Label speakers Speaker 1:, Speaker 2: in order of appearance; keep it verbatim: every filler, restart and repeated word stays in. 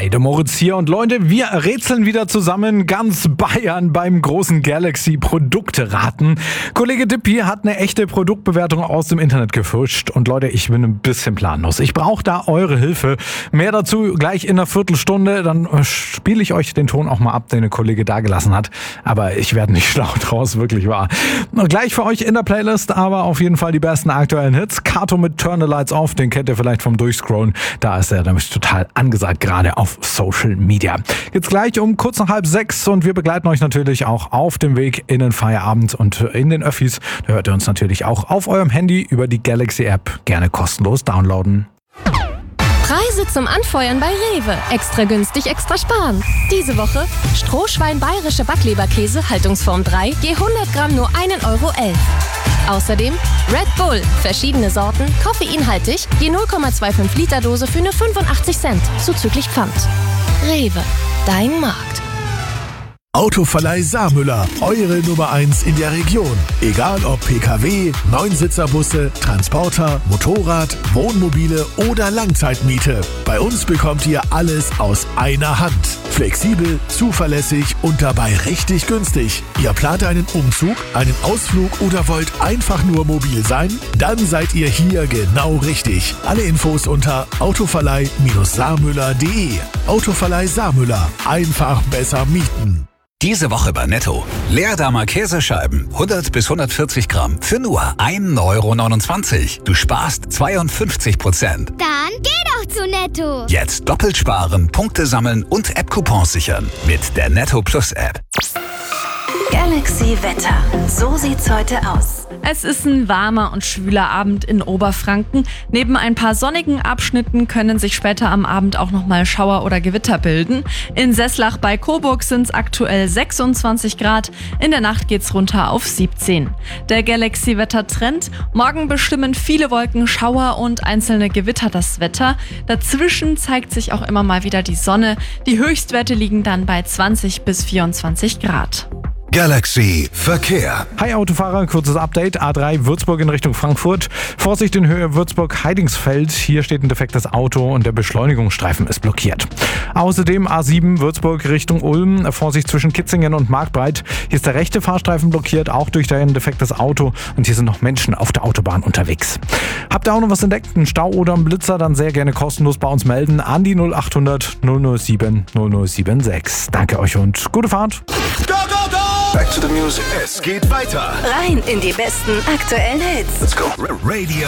Speaker 1: der Moritz hier und Leute, wir rätseln wieder zusammen ganz Bayern beim großen Galaxy-Produkte-Raten. Kollege Dippi hat eine echte Produktbewertung aus dem Internet gefischt und Leute, ich bin ein bisschen planlos. Ich brauche da eure Hilfe. Mehr dazu gleich in einer Viertelstunde, dann spiele ich euch den Ton auch mal ab, den der Kollege da gelassen hat. Aber ich werde nicht schlau draus, wirklich wahr. Gleich für euch in der Playlist, aber auf jeden Fall die besten aktuellen Hits. Kato mit Turn the Lights Off, den kennt ihr vielleicht vom Durchscrollen. Da ist er nämlich total angesagt, gerade auf Social Media. Jetzt gleich um kurz nach halb sechs und wir begleiten euch natürlich auch auf dem Weg in den Feierabend und in den Öffis. Da hört ihr uns natürlich auch auf eurem Handy über die Galaxy-App gerne kostenlos downloaden.
Speaker 2: Preise zum Anfeuern bei Rewe. Extra günstig, extra sparen. Diese Woche Strohschwein bayerische Backleberkäse, Haltungsform drei, je hundert Gramm nur ein Euro elf. Außerdem Red Bull, verschiedene Sorten, koffeinhaltig, je null Komma fünfundzwanzig Liter Dose für nur fünfundachtzig Cent, zuzüglich Pfand. Rewe, dein Markt.
Speaker 3: Autoverleih Saarmüller, eure Nummer eins in der Region. Egal ob P K W, Neunsitzerbusse, Transporter, Motorrad, Wohnmobile oder Langzeitmiete. Bei uns bekommt ihr alles aus einer Hand. Flexibel, zuverlässig und dabei richtig günstig. Ihr plant einen Umzug, einen Ausflug oder wollt einfach nur mobil sein? Dann seid ihr hier genau richtig. Alle Infos unter autoverleih Saarmüller punkt de. Autoverleih Saarmüller. Einfach besser mieten.
Speaker 4: Diese Woche bei Netto. Leerdammer Käsescheiben, hundert bis hundertvierzig Gramm, für nur ein Euro neunundzwanzig. Du sparst zweiundfünfzig Prozent.
Speaker 5: Dann geh doch zu Netto.
Speaker 4: Jetzt doppelt sparen, Punkte sammeln und App-Coupons sichern. Mit der Netto Plus App.
Speaker 6: Galaxy Wetter. So sieht's heute aus.
Speaker 7: Es ist ein warmer und schwüler Abend in Oberfranken. Neben ein paar sonnigen Abschnitten können sich später am Abend auch nochmal Schauer oder Gewitter bilden. In Seßlach bei Coburg sind es aktuell sechsundzwanzig Grad. In der Nacht geht's runter auf siebzehn. Der Galaxy-Wetter-Trend. Morgen bestimmen viele Wolken, Schauer und einzelne Gewitter das Wetter. Dazwischen zeigt sich auch immer mal wieder die Sonne. Die Höchstwerte liegen dann bei zwanzig bis vierundzwanzig Grad.
Speaker 3: Galaxy Verkehr.
Speaker 1: Hi Autofahrer, kurzes Update. A drei Würzburg in Richtung Frankfurt. Vorsicht in Höhe Würzburg-Heidingsfeld. Hier steht ein defektes Auto und der Beschleunigungsstreifen ist blockiert. Außerdem A sieben Würzburg Richtung Ulm. Vorsicht zwischen Kitzingen und Marktbreit. Hier ist der rechte Fahrstreifen blockiert, auch durch ein defektes Auto. Und hier sind noch Menschen auf der Autobahn unterwegs. Habt ihr auch noch was entdeckt? Einen Stau oder einen Blitzer? Dann sehr gerne kostenlos bei uns melden. An die null achthundert null null sieben null null sieben sechs. Danke euch und gute Fahrt.
Speaker 3: Go, go, go! Back to the music. Es geht weiter.
Speaker 6: Rein in die besten aktuellen Hits.
Speaker 3: Let's go. Radio